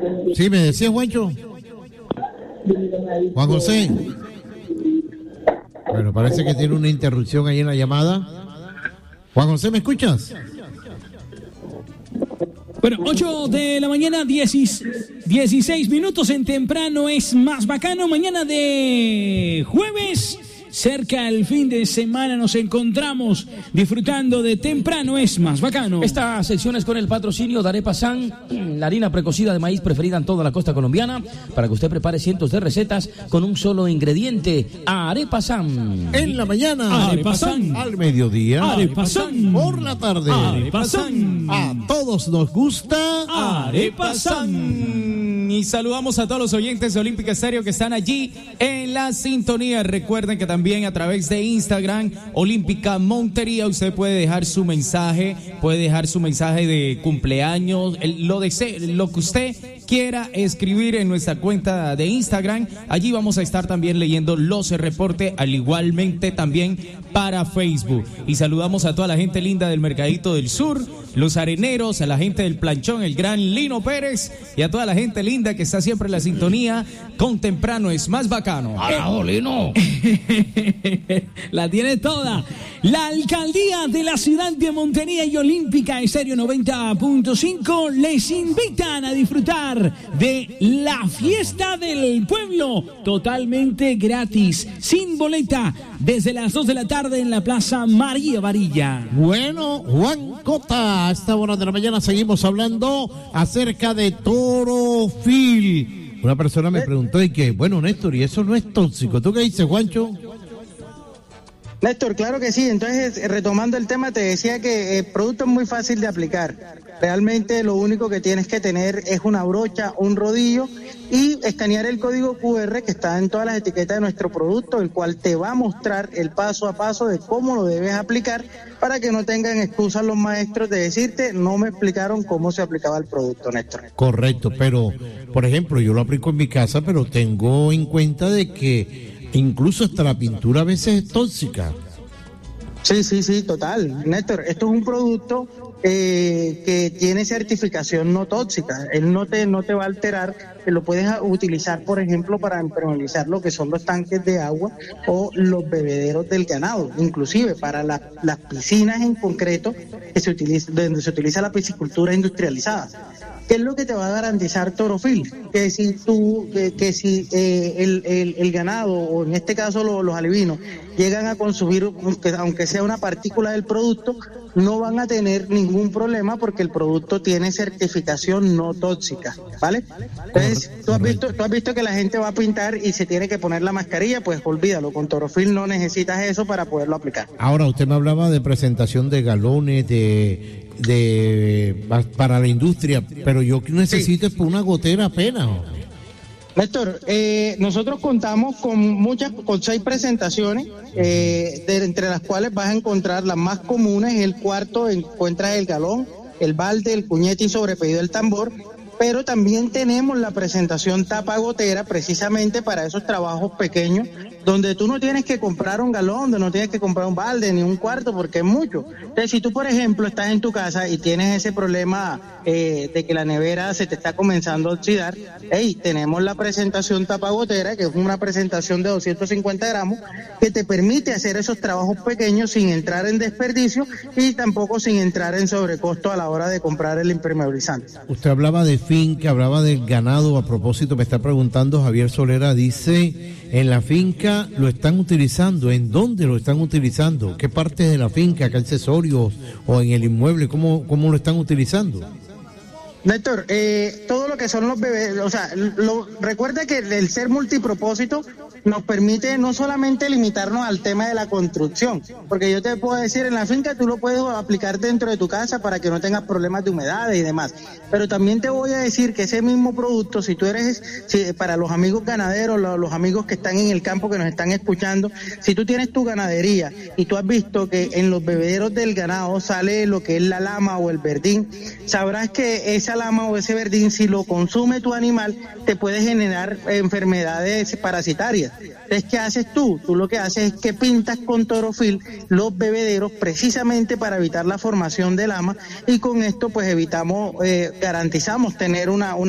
Sí, me decía Juancho. Juan José. Bueno, parece que tiene una interrupción ahí en la llamada. Juan José, ¿me escuchas? Bueno, 8 de la mañana, 16 minutos en Temprano es más bacano. Mañana de jueves, cerca al fin de semana, nos encontramos disfrutando de Temprano es más bacano. Esta sección es con el patrocinio de Arepa San, la harina precocida de maíz preferida en toda la costa colombiana, para que usted prepare cientos de recetas con un solo ingrediente. Arepa San. En la mañana, Arepa San. Al mediodía, Arepa San. Por la tarde, Arepa San. A todos nos gusta Arepa San. Y saludamos a todos los oyentes de Olímpica Estéreo que están allí en la sintonía. Recuerden que también a través de Instagram, Olímpica Montería, usted puede dejar su mensaje, de cumpleaños, lo que usted quiera escribir en nuestra cuenta de Instagram. Allí vamos a estar también leyendo los reportes, al igualmente también para Facebook. Y saludamos a toda la gente linda del Mercadito del Sur, los areneros, a la gente del Planchón, el gran Lino Pérez, y a toda la gente linda que está siempre en la sintonía con Temprano es más bacano. ¡Alado, Lino! La tiene toda. La alcaldía de la ciudad de Montería y Olímpica Estéreo 90.5 les invitan a disfrutar de la fiesta del pueblo, totalmente gratis, sin boleta, desde las 2 de la tarde en la Plaza María Varilla. Bueno, Juan Cota, a esta hora de la mañana seguimos hablando acerca de Torofil. Una persona me preguntó y que, bueno, Néstor, y eso no es tóxico. ¿Tú qué dices, Juancho? Néstor, claro que sí. Entonces, retomando el tema, te decía que el producto es muy fácil de aplicar. Realmente lo único que tienes que tener es una brocha, un rodillo y escanear el código QR que está en todas las etiquetas de nuestro producto, el cual te va a mostrar el paso a paso de cómo lo debes aplicar para que no tengan excusas los maestros de decirte no me explicaron cómo se aplicaba el producto, Néstor. Correcto, pero, por ejemplo, yo lo aplico en mi casa, pero tengo en cuenta de que incluso hasta la pintura a veces es tóxica. Sí, total. Néstor, esto es un producto que tiene certificación no tóxica. Él no te va a alterar, que lo puedes utilizar, por ejemplo, para impermeabilizar lo que son los tanques de agua o los bebederos del ganado, inclusive para las piscinas en concreto donde se utiliza la piscicultura industrializada. ¿Qué es lo que te va a garantizar Torofil? Que si el ganado, o en este caso los alevinos, llegan a consumir, aunque sea una partícula del producto, no van a tener ningún problema porque el producto tiene certificación no tóxica, ¿vale? Entonces, tú has visto que la gente va a pintar y se tiene que poner la mascarilla, pues olvídalo, con Torofil no necesitas eso para poderlo aplicar. Ahora, usted me hablaba de presentación de galones, para la industria, pero yo necesito es por una gotera apenas. Néstor, nosotros contamos con 6 presentaciones, entre las cuales vas a encontrar las más comunes. El cuarto encuentras el galón, el balde, el cuñete y sobre pedido del tambor, pero también tenemos la presentación tapa gotera precisamente para esos trabajos pequeños donde tú no tienes que comprar un galón, donde no tienes que comprar un balde ni un cuarto porque es mucho. Entonces, si tú, por ejemplo, estás en tu casa y tienes ese problema de que la nevera se te está comenzando a oxidar, tenemos la presentación tapa gotera, que es una presentación de 250 gramos, que te permite hacer esos trabajos pequeños sin entrar en desperdicio y tampoco sin entrar en sobrecosto a la hora de comprar el impermeabilizante. Usted hablaba de finca, hablaba del ganado. A propósito, me está preguntando Javier Solera, dice, en la finca lo están utilizando, ¿en dónde lo están utilizando? ¿Qué partes de la finca, qué accesorios o en el inmueble, cómo lo están utilizando? Néstor, todo lo que son los bebés, o sea, recuerda que el ser multipropósito nos permite no solamente limitarnos al tema de la construcción, porque yo te puedo decir, en la finca tú lo puedes aplicar dentro de tu casa para que no tengas problemas de humedades y demás, pero también te voy a decir que ese mismo producto, si para los amigos ganaderos, los amigos que están en el campo que nos están escuchando, si tú tienes tu ganadería y tú has visto que en los bebederos del ganado sale lo que es la lama o el verdín, sabrás que esa lama o ese verdín, si lo consume tu animal, te puede generar enfermedades parasitarias. Entonces, ¿qué haces tú? Tú lo que haces es que pintas con Torofil los bebederos precisamente para evitar la formación de lama y con esto pues garantizamos tener una